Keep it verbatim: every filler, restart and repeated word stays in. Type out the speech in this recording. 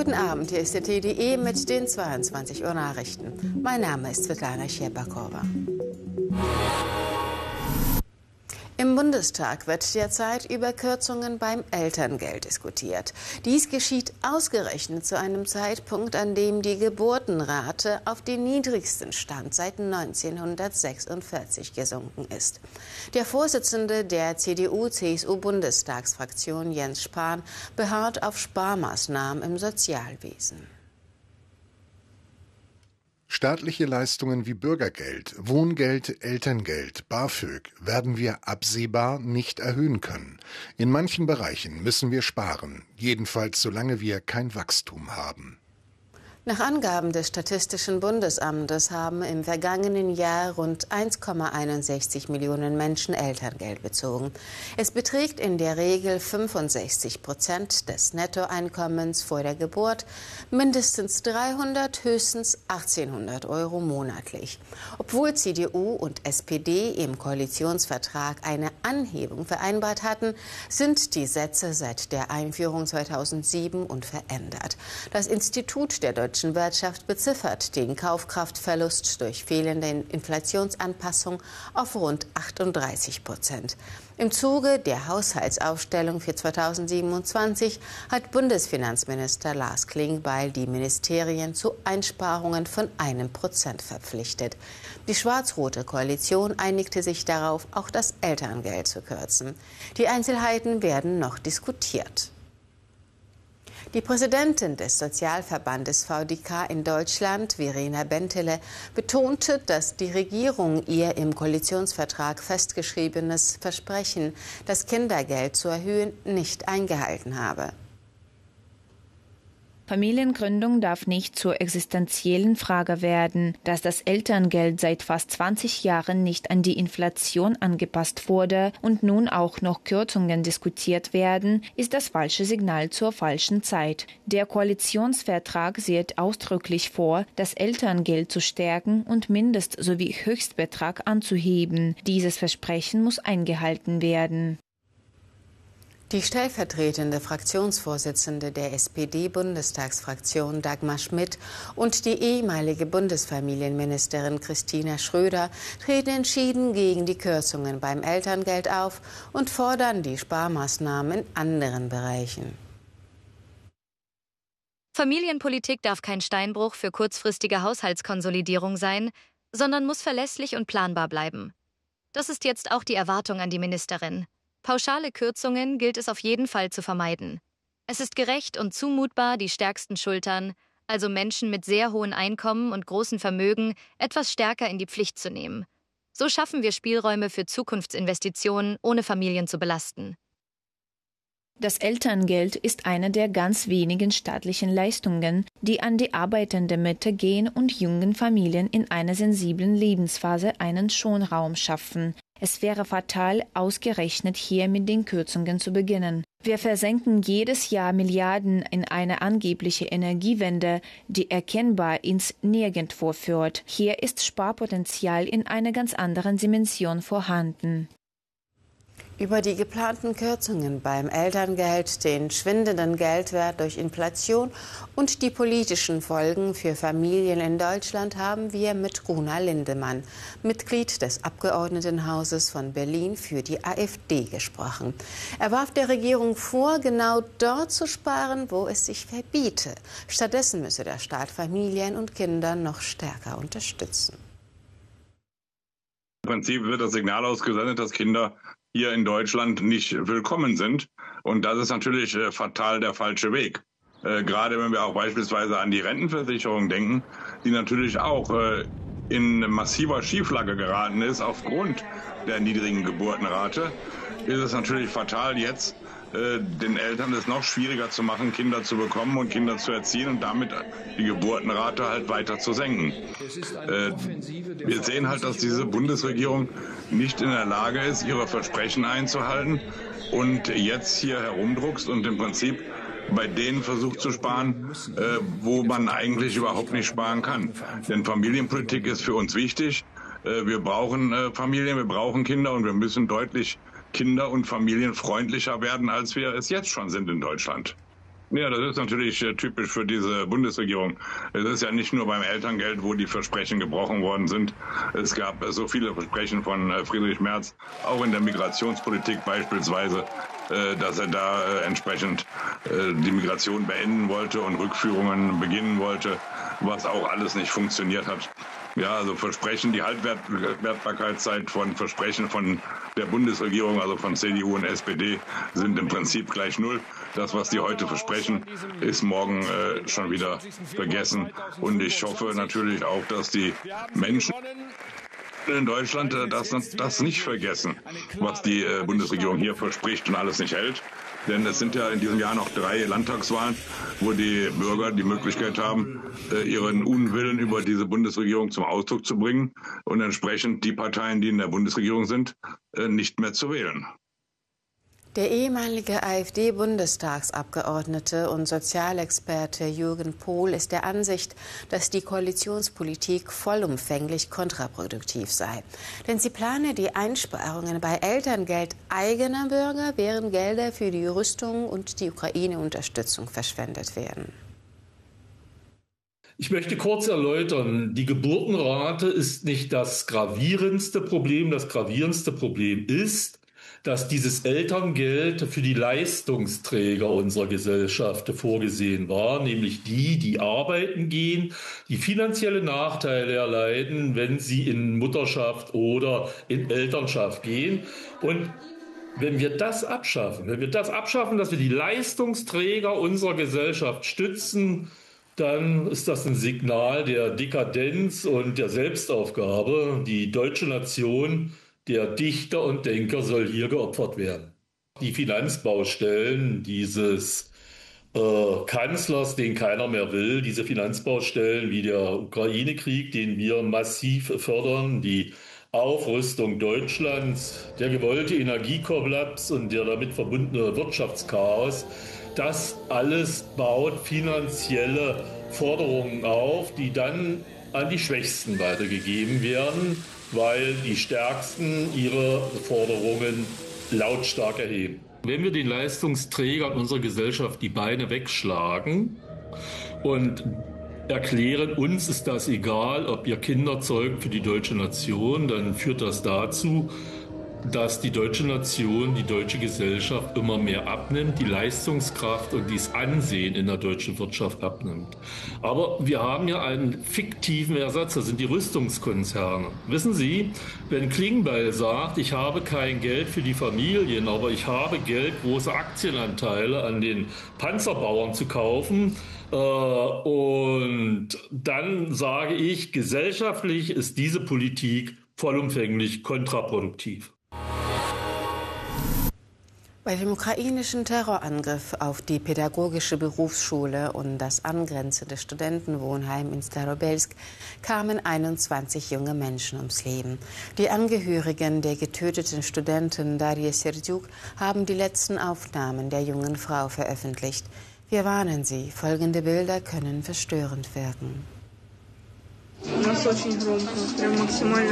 Guten Abend, hier ist der T D E mit den zweiundzwanzig Uhr Nachrichten. Mein Name ist Svetlana Scherbakova. Im Bundestag wird derzeit über Kürzungen beim Elterngeld diskutiert. Dies geschieht ausgerechnet zu einem Zeitpunkt, an dem die Geburtenrate auf den niedrigsten Stand seit neunzehnhundertsechsundvierzig gesunken ist. Der Vorsitzende der C D U C S U-Bundestagsfraktion, Jens Spahn, beharrt auf Sparmaßnahmen im Sozialwesen. Staatliche Leistungen wie Bürgergeld, Wohngeld, Elterngeld, BAföG werden wir absehbar nicht erhöhen können. In manchen Bereichen müssen wir sparen, jedenfalls solange wir kein Wachstum haben. Nach Angaben des Statistischen Bundesamtes haben im vergangenen Jahr rund eins Komma einundsechzig Millionen Menschen Elterngeld bezogen. Es beträgt in der Regel fünfundsechzig Prozent des Nettoeinkommens vor der Geburt, mindestens dreihundert, höchstens achtzehnhundert Euro monatlich. Obwohl C D U und S P D im Koalitionsvertrag eine Anhebung vereinbart hatten, sind die Sätze seit der Einführung zweitausendsieben unverändert. Das Institut der Deutschen Wirtschaft beziffert den Kaufkraftverlust durch fehlende Inflationsanpassung auf rund achtunddreißig Prozent. Im Zuge der Haushaltsaufstellung für zweitausendsiebenundzwanzig hat Bundesfinanzminister Lars Klingbeil die Ministerien zu Einsparungen von einem Prozent verpflichtet. Die schwarz-rote Koalition einigte sich darauf, auch das Elterngeld zu kürzen. Die Einzelheiten werden noch diskutiert. Die Präsidentin des Sozialverbandes V D K in Deutschland, Verena Bentele, betonte, dass die Regierung ihr im Koalitionsvertrag festgeschriebenes Versprechen, das Kindergeld zu erhöhen, nicht eingehalten habe. Familiengründung darf nicht zur existenziellen Frage werden. Dass das Elterngeld seit fast zwanzig Jahren nicht an die Inflation angepasst wurde und nun auch noch Kürzungen diskutiert werden, ist das falsche Signal zur falschen Zeit. Der Koalitionsvertrag sieht ausdrücklich vor, das Elterngeld zu stärken und Mindest- sowie Höchstbetrag anzuheben. Dieses Versprechen muss eingehalten werden. Die stellvertretende Fraktionsvorsitzende der S P D-Bundestagsfraktion Dagmar Schmidt und die ehemalige Bundesfamilienministerin Christina Schröder treten entschieden gegen die Kürzungen beim Elterngeld auf und fordern die Sparmaßnahmen in anderen Bereichen. Familienpolitik darf kein Steinbruch für kurzfristige Haushaltskonsolidierung sein, sondern muss verlässlich und planbar bleiben. Das ist jetzt auch die Erwartung an die Ministerin. Pauschale Kürzungen gilt es auf jeden Fall zu vermeiden. Es ist gerecht und zumutbar, die Stärksten Schultern, also Menschen mit sehr hohen Einkommen und großen Vermögen, etwas stärker in die Pflicht zu nehmen. So schaffen wir Spielräume für Zukunftsinvestitionen, ohne Familien zu belasten. Das Elterngeld ist eine der ganz wenigen staatlichen Leistungen, die an die arbeitende Mitte gehen und jungen Familien in einer sensiblen Lebensphase einen Schonraum schaffen. Es wäre fatal, ausgerechnet hier mit den Kürzungen zu beginnen. Wir versenken jedes Jahr Milliarden in eine angebliche Energiewende, die erkennbar ins Nirgendwo führt. Hier ist Sparpotenzial in einer ganz anderen Dimension vorhanden. Über die geplanten Kürzungen beim Elterngeld, den schwindenden Geldwert durch Inflation und die politischen Folgen für Familien in Deutschland haben wir mit Runa Lindemann, Mitglied des Abgeordnetenhauses von Berlin für die AfD, gesprochen. Er warf der Regierung vor, genau dort zu sparen, wo es sich verbiete. Stattdessen müsse der Staat Familien und Kinder noch stärker unterstützen. Im Prinzip wird das Signal ausgesendet, dass Kinder hier in Deutschland nicht willkommen sind. Und das ist natürlich äh, fatal der falsche Weg. Äh, gerade wenn wir auch beispielsweise an die Rentenversicherung denken, die natürlich auch äh, in massiver Schieflage geraten ist aufgrund der niedrigen Geburtenrate, ist es natürlich fatal, jetzt äh, den Eltern es noch schwieriger zu machen, Kinder zu bekommen und Kinder zu erziehen und damit die Geburtenrate halt weiter zu senken. Äh, wir sehen halt, dass diese Bundesregierung nicht in der Lage ist, ihre Versprechen einzuhalten und jetzt hier herumdruckst und im Prinzip bei denen versucht zu sparen, äh, wo man eigentlich überhaupt nicht sparen kann. Denn Familienpolitik ist für uns wichtig. Äh, wir brauchen äh, Familien, wir brauchen Kinder und wir müssen deutlich kinder- und familienfreundlicher werden, als wir es jetzt schon sind in Deutschland. Ja, das ist natürlich äh, typisch für diese Bundesregierung. Es ist ja nicht nur beim Elterngeld, wo die Versprechen gebrochen worden sind. Es gab äh, so viele Versprechen von äh, Friedrich Merz, auch in der Migrationspolitik beispielsweise, äh, dass er da äh, entsprechend äh, die Migration beenden wollte und Rückführungen beginnen wollte, was auch alles nicht funktioniert hat. Ja, also Versprechen, die Haltbarkeitszeit von Versprechen von der Bundesregierung, also von C D U und S P D, sind im Prinzip gleich null. Das, was die heute versprechen, ist morgen äh, schon wieder vergessen. Und ich hoffe natürlich auch, dass die Menschen in Deutschland äh, das, das nicht vergessen, was die äh, Bundesregierung hier verspricht und alles nicht hält. Denn es sind ja in diesem Jahr noch drei Landtagswahlen, wo die Bürger die Möglichkeit haben, ihren Unwillen über diese Bundesregierung zum Ausdruck zu bringen und entsprechend die Parteien, die in der Bundesregierung sind, nicht mehr zu wählen. Der ehemalige AfD-Bundestagsabgeordnete und Sozialexperte Jürgen Pohl ist der Ansicht, dass die Koalitionspolitik vollumfänglich kontraproduktiv sei. Denn sie plane die Einsparungen bei Elterngeld eigener Bürger, während Gelder für die Rüstung und die Ukraine-Unterstützung verschwendet werden. Ich möchte kurz erläutern, die Geburtenrate ist nicht das gravierendste Problem. Das gravierendste Problem ist, dass dieses Elterngeld für die Leistungsträger unserer Gesellschaft vorgesehen war, nämlich die, die arbeiten gehen, die finanzielle Nachteile erleiden, wenn sie in Mutterschaft oder in Elternschaft gehen. Und wenn wir das abschaffen, wenn wir das abschaffen, dass wir die Leistungsträger unserer Gesellschaft stützen, dann ist das ein Signal der Dekadenz und der Selbstaufgabe. Die deutsche Nation, der Dichter und Denker, soll hier geopfert werden. Die Finanzbaustellen dieses äh, Kanzlers, den keiner mehr will, diese Finanzbaustellen wie der Ukraine-Krieg, den wir massiv fördern, die Aufrüstung Deutschlands, der gewollte Energiekollaps und der damit verbundene Wirtschaftschaos, das alles baut finanzielle Forderungen auf, die dann an die Schwächsten weitergegeben werden, weil die Stärksten ihre Forderungen lautstark erheben. Wenn wir den Leistungsträgern unserer Gesellschaft die Beine wegschlagen und erklären, uns ist das egal, ob ihr Kinder zeugt für die deutsche Nation, dann führt das dazu, dass die deutsche Nation, die deutsche Gesellschaft immer mehr abnimmt, die Leistungskraft und das Ansehen in der deutschen Wirtschaft abnimmt. Aber wir haben ja einen fiktiven Ersatz, das sind die Rüstungskonzerne. Wissen Sie, wenn Klingbeil sagt, ich habe kein Geld für die Familien, aber ich habe Geld, große Aktienanteile an den Panzerbauern zu kaufen, äh, und dann sage ich, gesellschaftlich ist diese Politik vollumfänglich kontraproduktiv. Bei dem ukrainischen Terrorangriff auf die pädagogische Berufsschule und das angrenzende Studentenwohnheim in Starobelsk kamen einundzwanzig junge Menschen ums Leben. Die Angehörigen der getöteten Studentin Daria Serdyuk haben die letzten Aufnahmen der jungen Frau veröffentlicht. Wir warnen Sie, folgende Bilder können verstörend wirken.